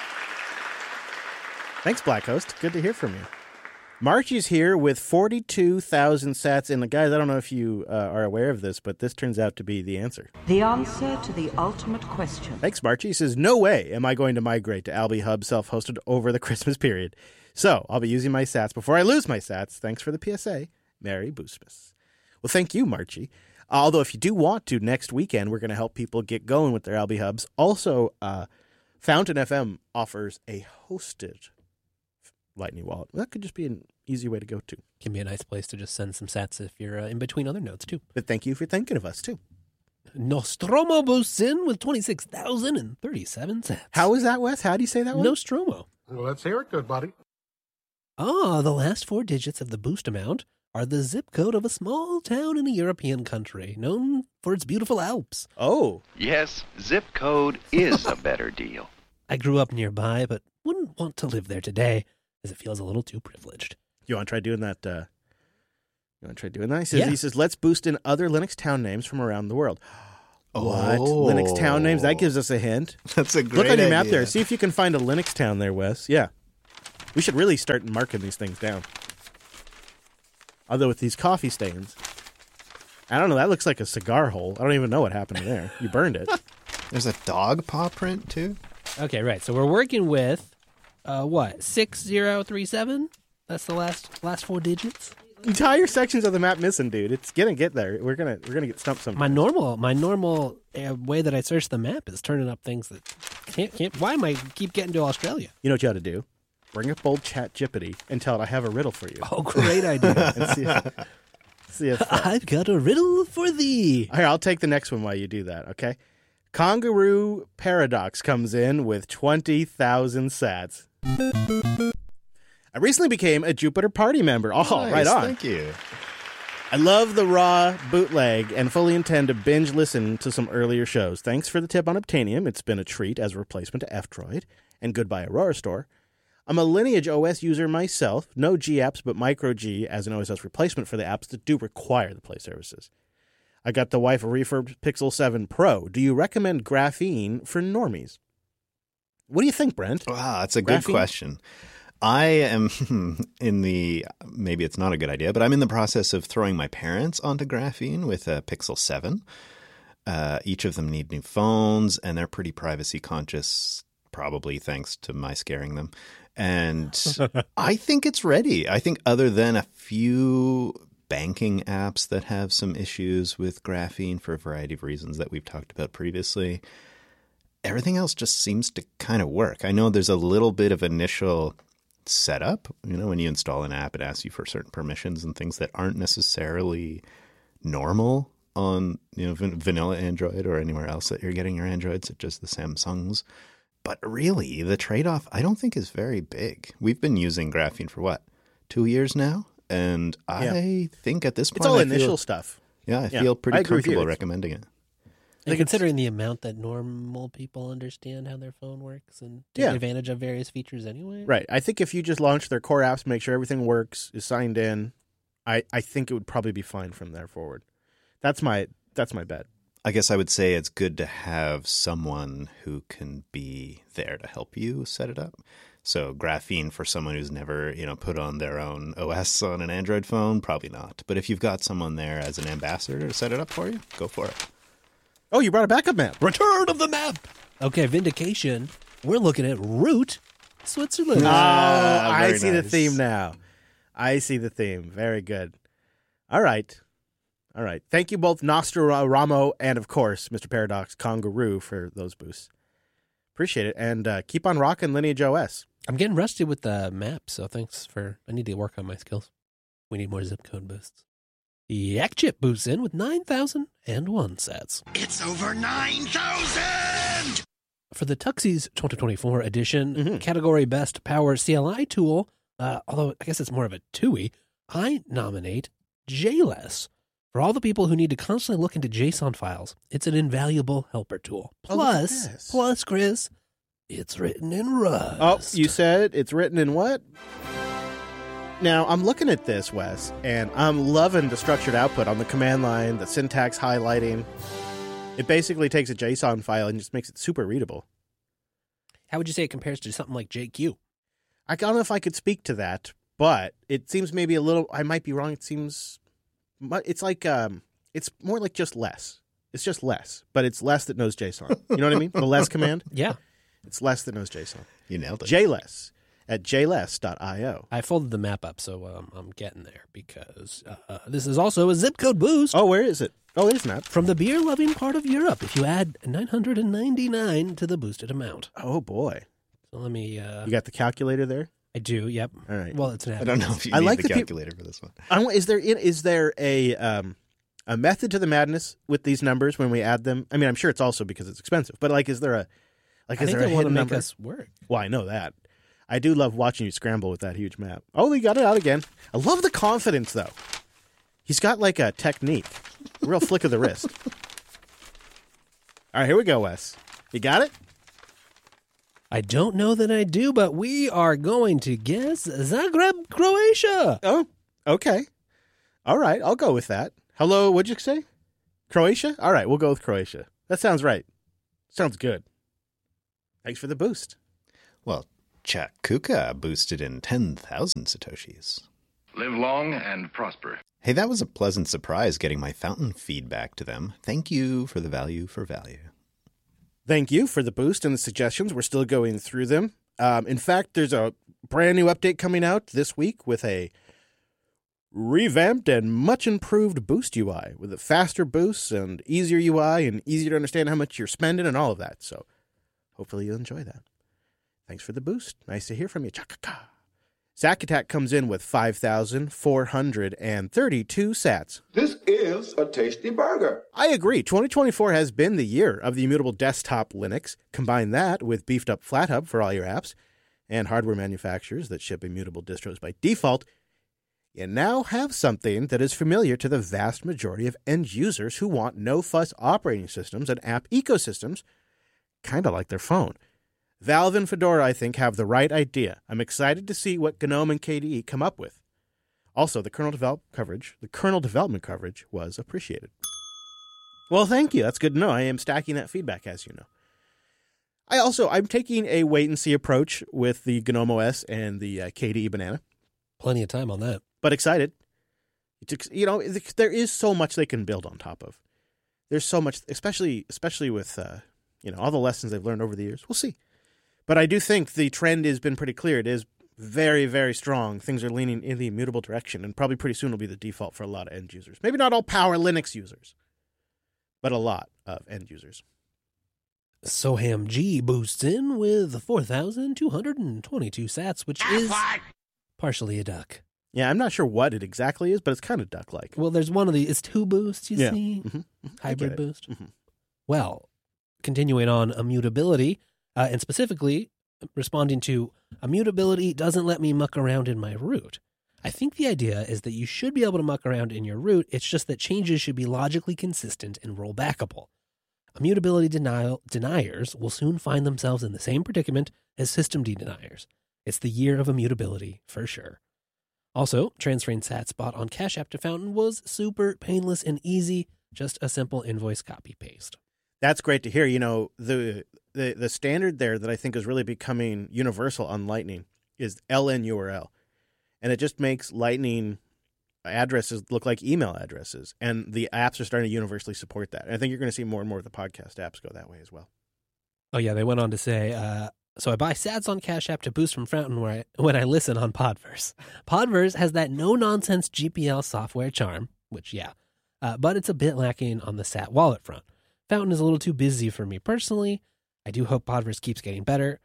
Thanks, Blackhost. Good to hear from you. Marchie's here with forty-two thousand sats. And, guys, I don't know if you uh, are aware of this, but this turns out to be the answer. The answer to the ultimate question. Thanks, Marchie. He says, no way am I going to migrate to Alby Hub self-hosted over the Christmas period. So I'll be using my sats before I lose my sats. Thanks for the P S A. Merry Boostmas. Well, thank you, Marchie. Although if you do want to, next weekend, we're going to help people get going with their Alby Hubs. Also, uh, Fountain F M offers a hosted Lightning wallet. That could just be an easy way to go, too. Can be a nice place to just send some sats if you're uh, in between other nodes, too. But thank you for thinking of us, too. Nostromo boosts in with twenty-six thousand thirty-seven sats. How is that, Wes? How do you say that one? Nostromo. Well, let's hear it, good buddy. Ah, the last four digits of the boost amount are the zip code of a small town in a European country known for its beautiful Alps. Oh. Yes, zip code is a better deal. I grew up nearby, but wouldn't want to live there today, as it feels a little too privileged. You want to try doing that, uh, You want to try doing that? He says, Yeah. he says, let's boost in other Linux town names from around the world. What? Oh. Linux town names? That gives us a hint. That's a great Look on your idea. map there. See if you can find a Linux town there, Wes. Yeah. We should really start marking these things down. Although with these coffee stains, I don't know. That looks like a cigar hole. I don't even know what happened there. You burned it. There's a dog paw print, too. Okay, right. So we're working with, uh, what, six zero three seven? That's the last last four digits? Entire sections of the map missing, dude. It's gonna get there. We're gonna we're gonna get stumped sometime. My normal my normal uh, way that I search the map is turning up things that can't, can't, why am I keep getting to Australia? You know what you ought to do? Bring up old Chat Jippity and tell it I have a riddle for you. Oh, great idea. And see if, see if uh, I've got a riddle for thee. Here, I'll take the next one while you do that, okay? Kangaroo Paradox comes in with twenty thousand sats. I recently became a Jupiter Party member. Oh, Nice, right on. Thank you. I love the raw bootleg and fully intend to binge listen to some earlier shows. Thanks for the tip on Obtainium. It's been a treat as a replacement to F-Droid. And goodbye, Aurora Store. I'm a Lineage O S user myself. No G apps, but Micro G as an O S S replacement for the apps that do require the Play services. I got the wife a refurbed Pixel seven Pro. Do you recommend Graphene for normies? What do you think, Brent? Wow, that's a good Graphene? question. I am in the, maybe it's not a good idea, but I'm in the process of throwing my parents onto Graphene with a Pixel seven. Uh, each of them need new phones, and they're pretty privacy conscious, probably thanks to my scaring them. And I think it's ready. I think other than a few banking apps that have some issues with Graphene for a variety of reasons that we've talked about previously, everything else just seems to kind of work. I know there's a little bit of initial setup, you know, when you install an app, it asks you for certain permissions and things that aren't necessarily normal on, you know, van- vanilla Android or anywhere else that you're getting your Androids, such as the Samsungs. But really, the trade-off, I don't think is very big. We've been using Graphene for what, two years now? And I Yeah. think at this point, It's all I initial feel, stuff. Yeah, I Yeah, feel I pretty agree with you. comfortable It's- recommending it. And considering the amount that normal people understand how their phone works and take Yeah. advantage of various features anyway. Right. I think if you just launch their core apps, make sure everything works, is signed in, I, I think it would probably be fine from there forward. That's my that's my bet. I guess I would say it's good to have someone who can be there to help you set it up. So Graphene for someone who's never, you know, put on their own O S on an Android phone, probably not. But if you've got someone there as an ambassador to set it up for you, go for it. Oh, you brought a backup map. Return of the map. Okay, Vindication. We're looking at Root, Switzerland. Oh, I very see the nice. theme now. I see the theme. Very good. All right. All right. Thank you both, Nostramo and, of course, Mister Paradox Kangaroo for those boosts. Appreciate it. And uh, keep on rocking Lineage O S. I'm getting rusty with the map, so thanks for. I need to work on my skills. We need more zip code boosts. Yak Chip boosts in with nine thousand one sats. It's over nine thousand! For the Tuxies twenty twenty-four edition, Mhm. category Best Power C L I tool, uh, although I guess it's more of a T U I, I nominate J L E S. For all the people who need to constantly look into JSON files, it's an invaluable helper tool. Oh, look at Plus, this. plus, Chris, it's written in Rust. Oh, you said it's written in what? Now, I'm looking at this, Wes, and I'm loving the structured output on the command line, the syntax highlighting. It basically takes a JSON file and just makes it super readable. How would you say it compares to something like J Q? I don't know if I could speak to that, but it seems maybe a little, I might be wrong. It seems, mu- it's like, um, it's more like just less. It's just less, but it's less that knows JSON. You know what I mean? The less command, Yeah. it's less that knows JSON. You nailed it. J L E S at j less dot io. I folded the map up, so um, I'm getting there because uh, this is also a zip code boost Oh, where is it? Oh, there's map. from the beer-loving part of Europe. If you add nine hundred ninety-nine to the boosted amount, Oh, boy. so let me. Uh, You got the calculator there? I do. Yep. All right. Well, it's an. I don't know if you I need like the the peop- calculator for this one. I don't, is there is there a um a method to the madness with these numbers when we add them? I mean, I'm sure it's also because it's expensive, but like, is there a like I is think there a they want to hidden make number? us work. Well, I know that. I do love watching you scramble with that huge map. Oh, they got it out again. I love the confidence though. He's got like a technique, a real flick of the wrist. All right, here we go, Wes. You got it? I don't know that I do, but we are going to guess Zagreb, Croatia. Oh, okay. All right, I'll go with that. Hello, what'd you say? Croatia? All right, we'll go with Croatia. That sounds right. Sounds good. Thanks for the boost. Well, Chat Kuka boosted in ten thousand Satoshis. Live long and prosper. Hey, that was a pleasant surprise getting my fountain feedback to them. Thank you for the value for value. Thank you for the boost and the suggestions. We're still going through them. Um, in fact, there's a brand new update coming out this week with a revamped and much improved Boost U I with a faster boosts and easier U I and easier to understand how much you're spending and all of that. So hopefully you'll enjoy that. Thanks for the boost. Nice to hear from you. Chaka-ka. Zack Attack comes in with five thousand four hundred thirty-two sats. This is a tasty burger. I agree. twenty twenty-four has been the year of the immutable desktop Linux. Combine that with beefed up FlatHub for all your apps and hardware manufacturers that ship immutable distros by default. You now have something that is familiar to the vast majority of end users who want no-fuss operating systems and app ecosystems, kind of like their phone. Valve and Fedora, I think, have the right idea. I'm excited to see what GNOME and K D E come up with. Also, the kernel develop coverage, the kernel development coverage was appreciated. Well, thank you. That's good to know. I am stacking that feedback, as you know. I also, I'm taking a wait-and-see approach with the GNOME O S and the uh, K D E Banana. Plenty of time on that. But excited. It's, you know, there is so much they can build on top of. There's so much, especially especially with, uh, you know, all the lessons they've learned over the years. We'll see. But I do think the trend has been pretty clear. It is very, very strong. Things are leaning in the immutable direction, and probably pretty soon will be the default for a lot of end users. Maybe not all Power Linux users, but a lot of end users. Soham G boosts in with four thousand two hundred twenty-two sats, which is partially a duck. Yeah, I'm not sure what it exactly is, but it's kind of duck-like. Well, there's one of the, it's two boosts, you yeah. see? Mm-hmm. Mm-hmm. Hybrid boost. Mm-hmm. Well, continuing on immutability, uh, and specifically responding to immutability doesn't let me muck around in my root. I think the idea is that you should be able to muck around in your root. It's just that changes should be logically consistent and rollbackable. Immutability denial deniers will soon find themselves in the same predicament as systemd deniers. It's the year of immutability, for sure. Also, transferring sats bought on Cash App to Fountain was super painless and easy, just a simple invoice copy-paste. That's great to hear. You know, the, the the standard there that I think is really becoming universal on Lightning is L N U R L. And it just makes Lightning addresses look like email addresses. And the apps are starting to universally support that. And I think you're going to see more and more of the podcast apps go that way as well. Oh, yeah, they went on to say, uh, so I buy sats on Cash App to boost from Fountain where I, when I listen on Podverse. Podverse has that no-nonsense G P L software charm, which, yeah, uh, but it's a bit lacking on the sat wallet front. Fountain is a little too busy for me personally. I do hope Podverse keeps getting better.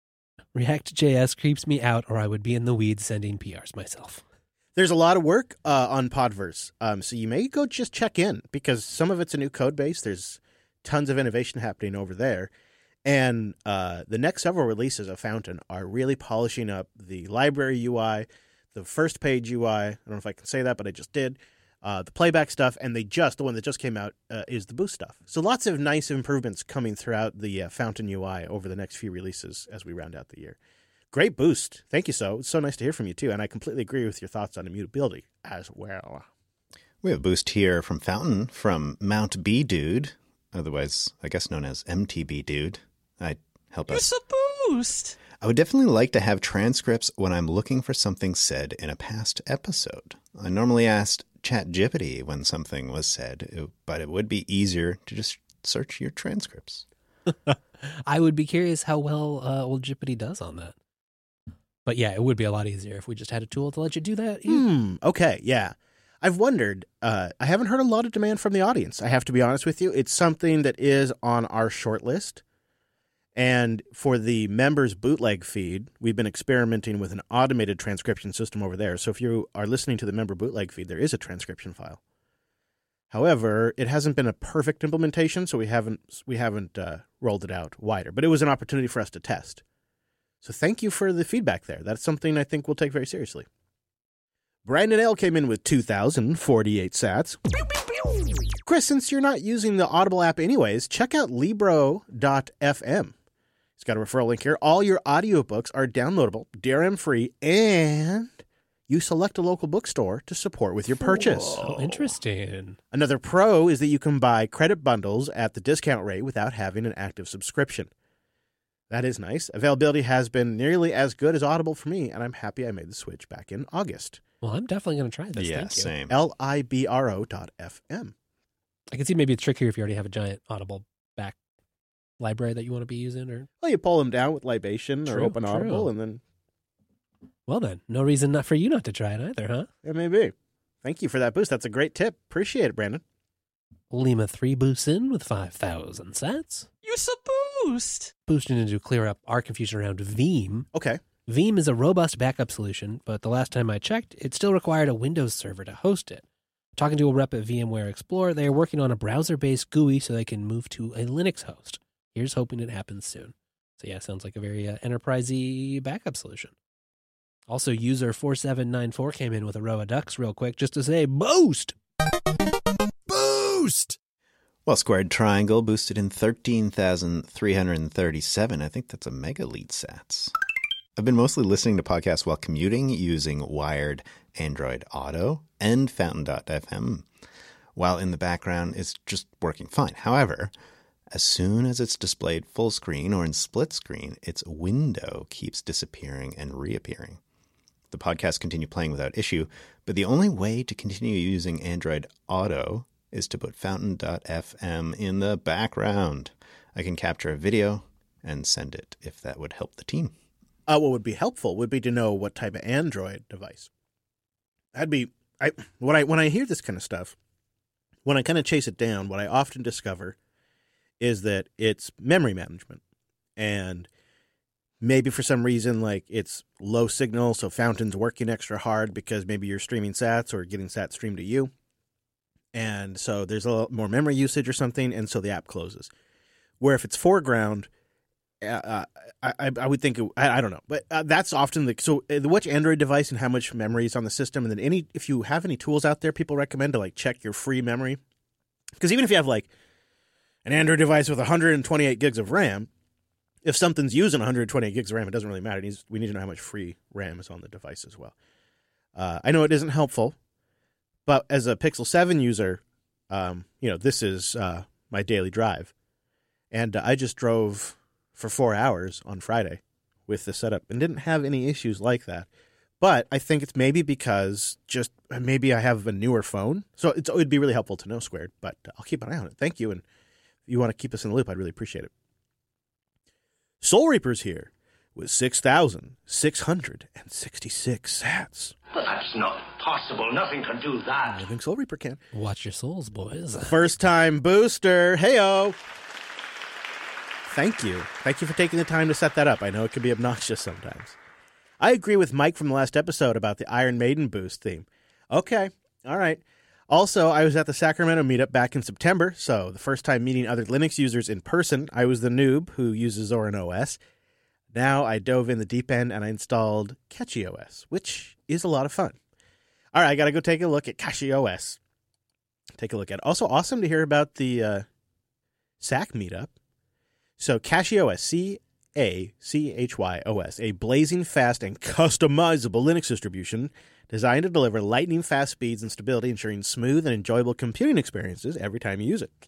React.js creeps me out, or I would be in the weeds sending P Rs myself. There's a lot of work uh, on Podverse, um, so you may go just check in, because some of it's a new code base. There's tons of innovation happening over there. And uh, the next several releases of Fountain are really polishing up the library U I, the first page U I. I don't know if I can say that, but I just did. Uh, the playback stuff, and they just, the one that just came out uh, is the Boost stuff. So lots of nice improvements coming throughout the uh, Fountain U I over the next few releases as we round out the year. Great boost. Thank you, So. It's so nice to hear from you, too. And I completely agree with your thoughts on immutability as well. We have a boost here from Fountain from Mount B Dude, otherwise, I guess, known as M T B Dude. I help us. It's a boost. I would definitely like to have transcripts when I'm looking for something said in a past episode. I normally asked ChatGPT when something was said, but it would be easier to just search your transcripts. I would be curious how well uh, old Jippity does on that. But yeah, it would be a lot easier if we just had a tool to let you do that. Hmm. Okay. Yeah. I've wondered. Uh, I haven't heard a lot of demand from the audience. I have to be honest with you. It's something that is on our short list. And for the members bootleg feed, we've been experimenting with an automated transcription system over there. So if you are listening to the member bootleg feed, there is a transcription file. However, it hasn't been a perfect implementation, so we haven't we haven't uh, rolled it out wider. But it was an opportunity for us to test. So thank you for the feedback there. That's something I think we'll take very seriously. Brandon L. came in with two thousand forty-eight sats. Chris, since you're not using the Audible app anyways, check out Libro dot f m. It's got a referral link here. All your audiobooks are downloadable, D R M-free, and you select a local bookstore to support with your purchase. Oh, interesting. Another pro is that you can buy credit bundles at the discount rate without having an active subscription. That is nice. Availability has been nearly as good as Audible for me, and I'm happy I made the switch back in August. Well, I'm definitely going to try this. Yeah, Thank you. same. L I B R O dot F M. I can see maybe it's trickier if you already have a giant Audible back library that you want to be using. Or Well, you pull them down with Libation or True, Open Audible, true. and then Well then, no reason not for you not to try it either, huh? it may be. Thank you for that boost. That's a great tip. Appreciate it, Brandon. Lima three boosts in with five thousand sats. Use a boost. Boosting in to clear up our confusion around Veeam. Okay. Veeam is a robust backup solution, but the last time I checked, it still required a Windows server to host it. Talking to a rep at VMware Explorer, they are working on a browser-based G U I so they can move to a Linux host. Here's hoping it happens soon. So yeah, sounds like a very uh, enterprisey backup solution. Also, user four seven nine four came in with a row of ducks real quick just to say, boost! Boost! Well, Squared Triangle boosted in thirteen thousand three hundred thirty-seven. I think that's a mega lead sats. I've been mostly listening to podcasts while commuting using Wired Android Auto and Fountain dot F M, while in the background it's just working fine. However, as soon as it's displayed full screen or in split screen, its window keeps disappearing and reappearing. The podcasts continue playing without issue, but the only way to continue using Android Auto is to put Fountain dot F M in the background. I can capture a video and send it if that would help the team. Uh, what would be helpful would be to know what type of Android device. That'd be I when I when I hear this kind of stuff, when I kind of chase it down, what I often discover is that it's memory management. And maybe for some reason, like it's low signal, so Fountain's working extra hard because maybe you're streaming sats or getting sats streamed to you. And so there's a lot more memory usage or something, and so the app closes. Where if it's foreground, uh, I, I would think, it, I, I don't know, but uh, that's often the, so uh, which Android device and how much memory is on the system, and then any, if you have any tools out there, people recommend to like check your free memory. Because even if you have like an Android device with one hundred twenty-eight gigs of RAM, if something's using one hundred twenty-eight gigs of RAM, it doesn't really matter. It needs, we need to know how much free RAM is on the device as well. Uh, I know it isn't helpful, but as a Pixel seven user, um, you know, this is uh, my daily drive. And uh, I just drove for four hours on Friday with the setup and didn't have any issues like that. But I think it's maybe because just maybe I have a newer phone. So it's, it would be really helpful to know, Squared, but I'll keep an eye on it. Thank you. And if you want to keep us in the loop, I'd really appreciate it. Soul Reaper's here with six thousand six hundred sixty-six sats. But that's not possible. Nothing can do that. I think Soul Reaper can. Watch your souls, boys. First time booster. Heyo. Thank you. Thank you for taking the time to set that up. I know it can be obnoxious sometimes. I agree with Mike from the last episode about the Iron Maiden boost theme. Okay. All right. Also, I was at the Sacramento meetup back in September, so the first time meeting other Linux users in person, I was the noob who uses Zorin O S. Now I dove in the deep end and I installed Catchy O S, which is a lot of fun. All right, I got to go take a look at Catchy O S. Take a look at it. Also, awesome to hear about the uh, S A C meetup. So, Catchy O S, C A C H Y O S, a blazing fast and customizable Linux distribution designed to deliver lightning fast speeds and stability, ensuring smooth and enjoyable computing experiences every time you use it.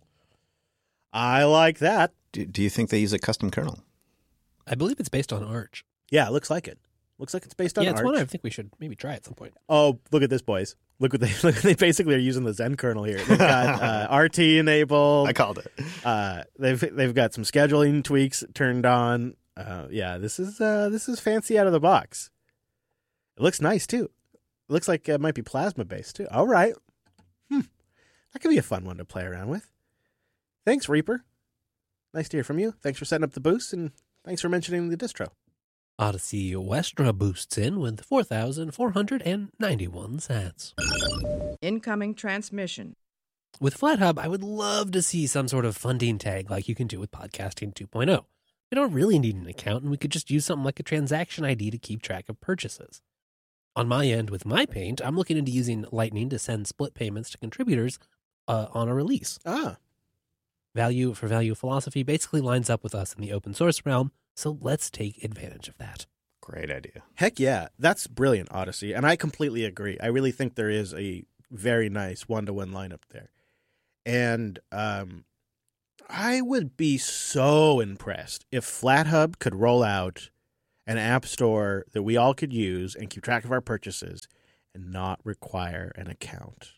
I like that. Do, do you think they use a custom kernel? I believe it's based on Arch. Yeah, it looks like it. Looks like it's based on yeah, it's Arch. one I think we should maybe try at some point. Oh, look at this, boys. Look what they look. They basically are using the Zen kernel here. They've got uh, R T enabled. I called it. Uh, they've they've got some scheduling tweaks turned on. Uh, yeah, this is uh, this is fancy out of the box. It looks nice too. It looks like it might be plasma based too. All right, hmm, that could be a fun one to play around with. Thanks, Reaper. Nice to hear from you. Thanks for setting up the boost, and thanks for mentioning the distro. Odyssey Westra boosts in with four thousand four hundred ninety-one sats. Incoming transmission. With FlatHub, I would love to see some sort of funding tag like you can do with Podcasting two point oh. We don't really need an account, and we could just use something like a transaction I D to keep track of purchases. On my end, with my Paint, I'm looking into using Lightning to send split payments to contributors uh, on a release. Ah. Value for value philosophy basically lines up with us in the open source realm, so let's take advantage of that. Great idea. Heck yeah. That's brilliant, Odyssey. And I completely agree. I really think there is a very nice one-to-one lineup there. And um, I would be so impressed if FlatHub could roll out an app store that we all could use and keep track of our purchases and not require an account.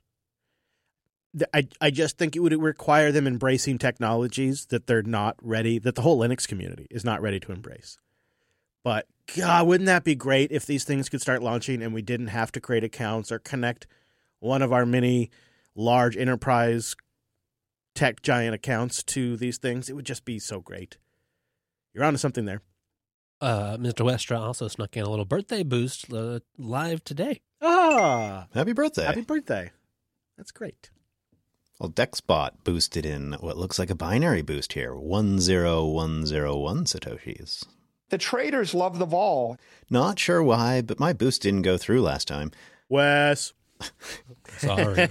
I, I just think it would require them embracing technologies that they're not ready, that the whole Linux community is not ready to embrace. But, God, wouldn't that be great if these things could start launching and we didn't have to create accounts or connect one of our many large enterprise tech giant accounts to these things? It would just be so great. You're onto something there. Uh, Mister Westra also snuck in a little birthday boost uh, live today. Ah, Happy birthday. Happy birthday. That's great. Well, DexBot boosted in what looks like a binary boost here, one zero one zero one Satoshis. The traders love the vol. Not sure why, but my boost didn't go through last time. Wes. Sorry.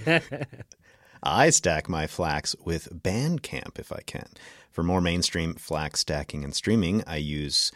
I stack my Flax with Bandcamp if I can. For more mainstream Flax stacking and streaming, I use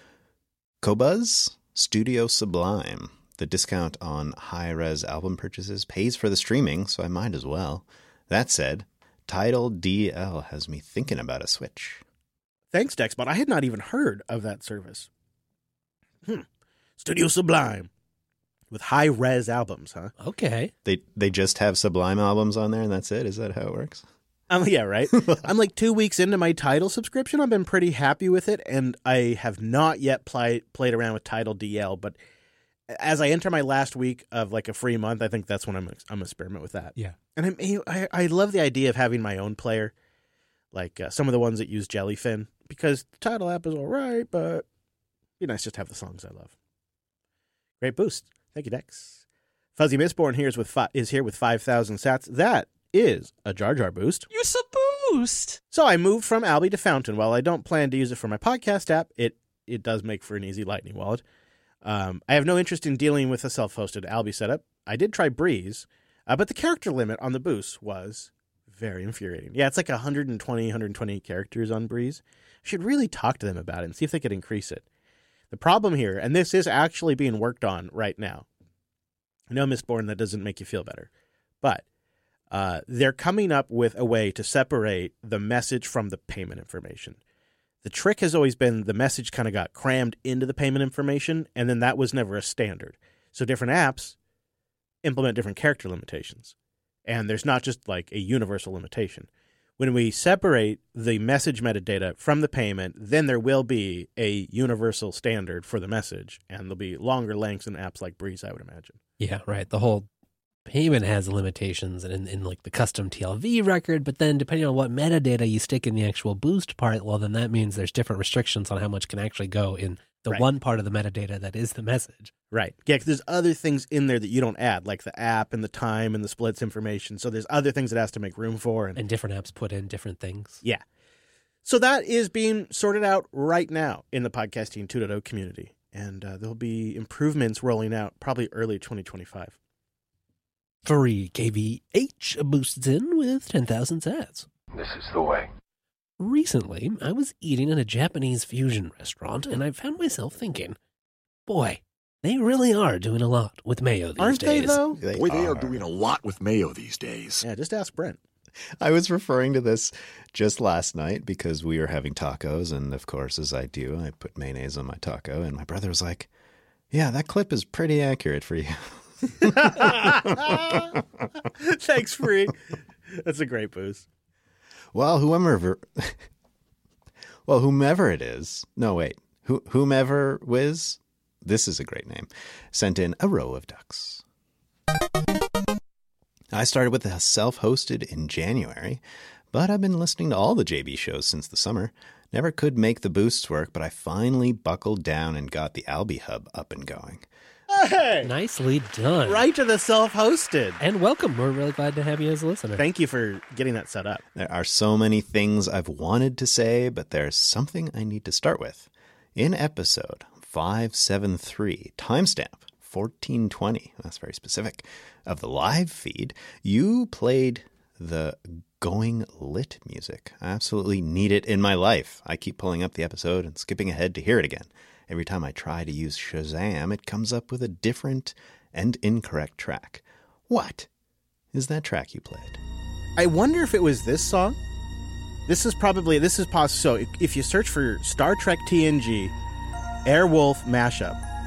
Qobuz Studio Sublime. The discount on high-res album purchases pays for the streaming, so I might as well. That said, Tidal D L has me thinking about a switch. Thanks, DexBot. I had not even heard of that service. Hmm. Studio Sublime. With high-res albums, huh? Okay. They they just have Sublime albums on there and that's it? Is that how it works? Um, yeah, right? I'm like two weeks into my Tidal subscription. I've been pretty happy with it, and I have not yet play, played around with Tidal D L, but as I enter my last week of like a free month, I think that's when I'm I'm experiment with that. Yeah. And I'm, I I love the idea of having my own player, like uh, some of the ones that use Jellyfin, because the Tidal app is all right, but it'd be nice just to have the songs I love. Great boost. Thank you, Dex. Fuzzy Mistborn here is, with fi- is here with five thousand sats. That is a Jar Jar boost. You a boost. So I moved from Alby to Fountain. While I don't plan to use it for my podcast app, it, it does make for an easy Lightning wallet. Um, I have no interest in dealing with a self-hosted Alby setup. I did try Breeze, uh, but the character limit on the boost was very infuriating. Yeah, it's like one hundred twenty, one hundred twenty characters on Breeze. I should really talk to them about it and see if they could increase it. The problem here, and this is actually being worked on right now. I know, Mistborn, that doesn't make you feel better, but uh, they're coming up with a way to separate the message from the payment information. The trick has always been the message kind of got crammed into the payment information, and then that was never a standard. So different apps implement different character limitations, and there's not just like a universal limitation. When we separate the message metadata from the payment, then there will be a universal standard for the message, and there'll be longer lengths in apps like Breeze, I would imagine. Yeah, right. The whole payment has limitations in, in like the custom T L V record, but then depending on what metadata you stick in the actual boost part, well, then that means there's different restrictions on how much can actually go in the Right. one part of the metadata that is the message. Right. Yeah, 'cause there's other things in there that you don't add, like the app and the time and the splits information. So there's other things it has to make room for. And, And different apps put in different things. yeah. So that is being sorted out right now in the Podcasting two point oh community. And uh, there'll be improvements rolling out probably early twenty twenty-five. Free K V H boosts in with ten thousand sats. This is the way. Recently, I was eating in a Japanese fusion restaurant, and I found myself thinking, boy, they really are doing a lot with mayo these Aren't days. they, though? They Boy, they are are. doing a lot with mayo these days. Yeah, just ask Brent. I was referring to this just last night because we were having tacos, and of course, as I do, I put mayonnaise on my taco, and my brother was like, yeah, that clip is pretty accurate for you. Thanks, Free. That's a great boost. Well, whomever, well, whomever it is, no, wait, Who, whomever Wiz, this is a great name, sent in a row of ducks. I started with the self-hosted in January, but I've been listening to all the J B shows since the summer. Never could make the boosts work, but I finally buckled down and got the Alby Hub up and going. Hey! Nicely done. Right to the self-hosted. And welcome. We're really glad to have you as a listener. Thank you for getting that set up. There are so many things I've wanted to say, but there's something I need to start with. In episode five seventy-three, timestamp fourteen twenty, that's very specific, of the live feed, you played the Going Lit music. I absolutely need it in my life. I keep pulling up the episode and skipping ahead to hear it again. every time I try to use Shazam, it comes up with a different and incorrect track. What is that track you played? I wonder if it was this song. This is probably, this is possible. So if you search for Star Trek T N G Airwolf mashup,